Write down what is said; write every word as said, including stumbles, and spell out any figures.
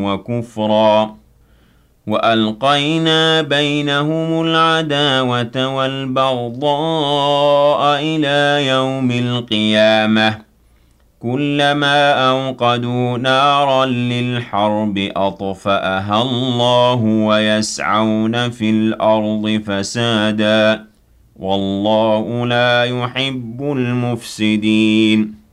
وكفرا وألقينا بينهم العداوة والبغضاء إلى يوم القيامة كلما أوقدوا نارا للحرب أطفأها الله ويسعون في الأرض فسادا والله لا يحب المفسدين